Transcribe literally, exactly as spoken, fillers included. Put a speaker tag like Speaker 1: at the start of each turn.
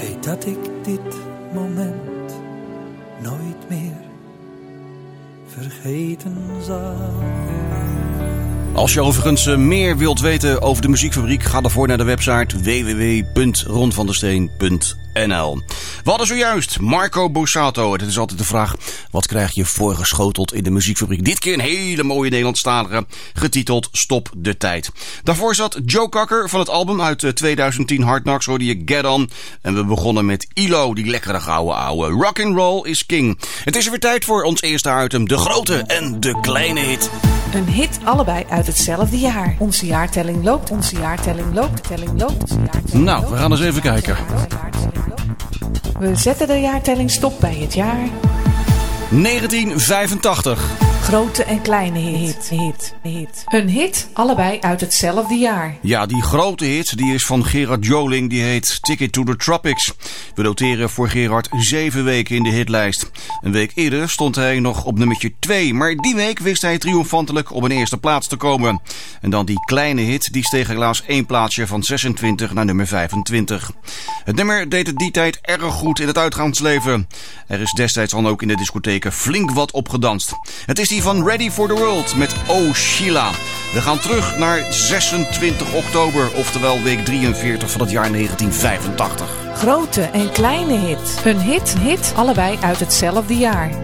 Speaker 1: Weet dat ik dit moment nooit meer vergeten zal.
Speaker 2: Als je overigens meer wilt weten over de Muziekfabriek, ga daarvoor naar de website w w w punt ron van der steen punt n l. We hadden zojuist Marco Borsato. Het is altijd de vraag, wat krijg je voorgeschoteld in de Muziekfabriek? Dit keer een hele mooie Nederlandstalige, getiteld Stop de Tijd. Daarvoor zat Joe Cocker van het album uit twintig tien Hard Knocks, hoorde je Get On. En we begonnen met I L O, die lekkere gouden ouwe. Rock'n'roll is king. Het is er weer tijd voor ons eerste item, de grote en de kleine hit.
Speaker 3: Een hit, allebei uit hetzelfde jaar. Onze jaartelling loopt, onze jaartelling loopt, telling loopt. Onze jaartelling
Speaker 2: nou, we gaan eens even kijken.
Speaker 3: We zetten de jaartelling stop bij het jaar
Speaker 2: negentien vijfentachtig.
Speaker 3: Grote en kleine hit, hit, hit. Een hit, allebei uit hetzelfde jaar.
Speaker 2: Ja, die grote hit die is van Gerard Joling, die heet Ticket to the Tropics. We noteren voor Gerard zeven weken in de hitlijst. Een week eerder stond hij nog op nummertje twee, maar die week wist hij triomfantelijk op een eerste plaats te komen. En dan die kleine hit, die steeg helaas één plaatsje van zesentwintig naar nummer vijfentwintig. Het nummer deed het die tijd erg goed in het uitgaansleven. Er is destijds dan ook in de discotheken flink wat opgedanst. Het is die van Ready for the World met Oh Sheila. We gaan terug naar zesentwintig oktober, oftewel week drieënveertig van het jaar negentien vijfentachtig.
Speaker 3: Grote en kleine hit. Een hit, hit, allebei uit hetzelfde jaar.